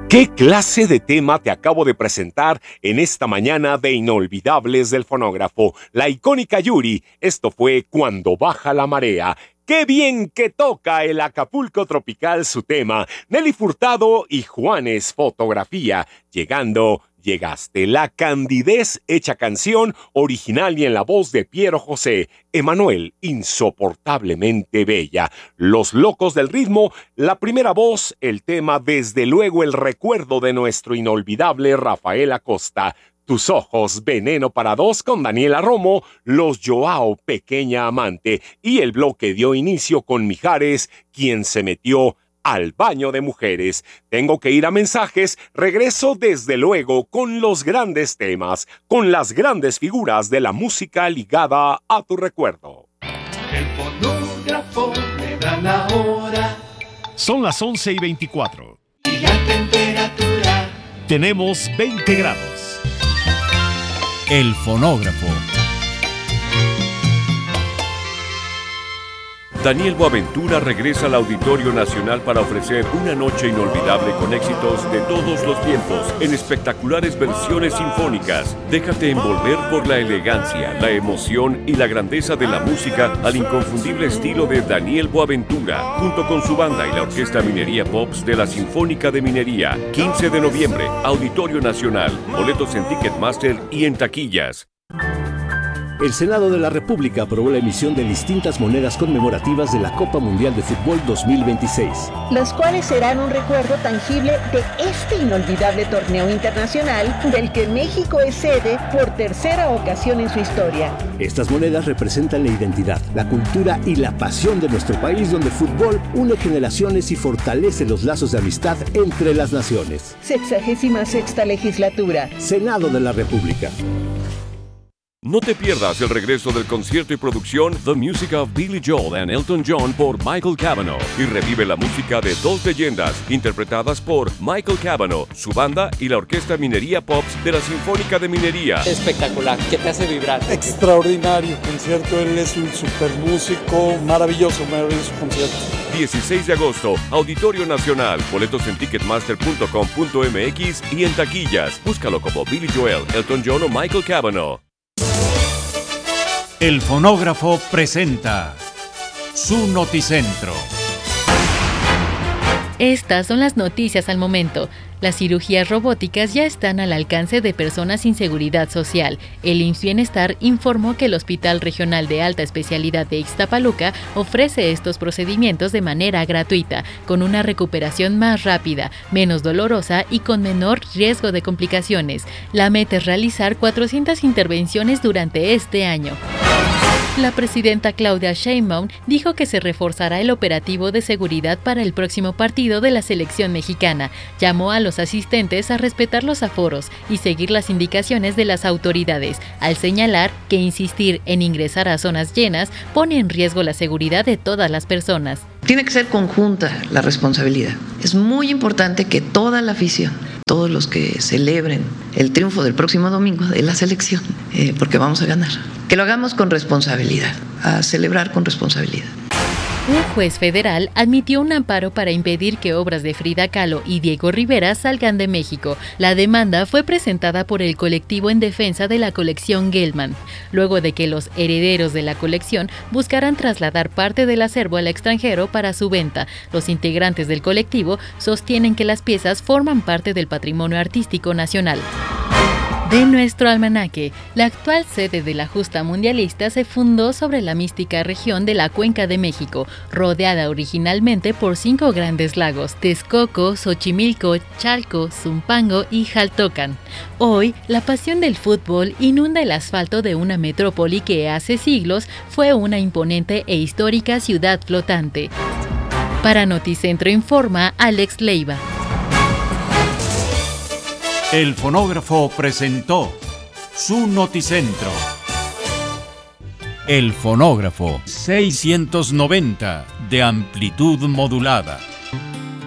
¿Qué clase de tema te acabo de presentar en esta mañana de Inolvidables del Fonógrafo? La icónica Yuri. Esto fue Cuando baja la marea. ¡Qué bien que toca el Acapulco Tropical su tema! Nelly Furtado y Juanes Fotografía. Llegaste, la candidez hecha canción, original y en la voz de Piero José. Emanuel, insoportablemente bella. Los Locos del Ritmo, la primera voz, el tema, desde luego el recuerdo de nuestro inolvidable Rafael Acosta. Tus ojos, Veneno para dos con Daniela Romo, Los Joao, Pequeña Amante. Y el bloque dio inicio con Mijares, quien se metió al baño de mujeres. Tengo que ir a mensajes. Regreso desde luego con los grandes temas, con las grandes figuras de la música ligada a tu recuerdo. El fonógrafo me da la hora. Son las 11:24. Y la temperatura. Tenemos 20 grados. El fonógrafo. Daniel Boaventura regresa al Auditorio Nacional para ofrecer una noche inolvidable con éxitos de todos los tiempos en espectaculares versiones sinfónicas. Déjate envolver por la elegancia, la emoción y la grandeza de la música al inconfundible estilo de Daniel Boaventura, junto con su banda y la Orquesta Minería Pops de la Sinfónica de Minería. 15 de noviembre, Auditorio Nacional. Boletos en Ticketmaster y en taquillas. El Senado de la República aprobó la emisión de distintas monedas conmemorativas de la Copa Mundial de Fútbol 2026. Las cuales serán un recuerdo tangible de este inolvidable torneo internacional del que México es sede por tercera ocasión en su historia. Estas monedas representan la identidad, la cultura y la pasión de nuestro país, donde el fútbol une generaciones y fortalece los lazos de amistad entre las naciones. 66ª legislatura. Senado de la República. No te pierdas el regreso del concierto y producción The Music of Billy Joel and Elton John por Michael Cavanaugh y revive la música de dos leyendas interpretadas por Michael Cavanaugh, su banda y la Orquesta Minería Pops de la Sinfónica de Minería. Espectacular, que te hace vibrar. Extraordinario concierto, él es un super músico, maravilloso concierto. 16 de agosto, Auditorio Nacional. Boletos en ticketmaster.com.mx y en taquillas. Búscalo como Billy Joel, Elton John o Michael Cavanaugh. El fonógrafo presenta su Noticentro. Estas son las noticias al momento. Las cirugías robóticas ya están al alcance de personas sin seguridad social. El IMSS Bienestar informó que el Hospital Regional de Alta Especialidad de Ixtapaluca ofrece estos procedimientos de manera gratuita, con una recuperación más rápida, menos dolorosa y con menor riesgo de complicaciones. La meta es realizar 400 intervenciones durante este año. La presidenta Claudia Sheinbaum dijo que se reforzará el operativo de seguridad para el próximo partido de la selección mexicana. Llamó a los asistentes a respetar los aforos y seguir las indicaciones de las autoridades, al señalar que insistir en ingresar a zonas llenas pone en riesgo la seguridad de todas las personas. Tiene que ser conjunta la responsabilidad. Es muy importante que toda la afición, todos los que celebren el triunfo del próximo domingo de la selección, porque vamos a ganar, que lo hagamos con responsabilidad, a celebrar con responsabilidad. Un juez federal admitió un amparo para impedir que obras de Frida Kahlo y Diego Rivera salgan de México. La demanda fue presentada por el colectivo en defensa de la colección Gelman, luego de que los herederos de la colección buscaran trasladar parte del acervo al extranjero para su venta. Los integrantes del colectivo sostienen que las piezas forman parte del patrimonio artístico nacional. De nuestro almanaque, la actual sede de la justa mundialista se fundó sobre la mística región de la Cuenca de México, rodeada originalmente por 5 grandes lagos: Texcoco, Xochimilco, Chalco, Zumpango y Xaltocan. Hoy, la pasión del fútbol inunda el asfalto de una metrópoli que hace siglos fue una imponente e histórica ciudad flotante. Para Noticentro informa Alex Leiva. El fonógrafo presentó su Noticentro. El fonógrafo 690 de amplitud modulada.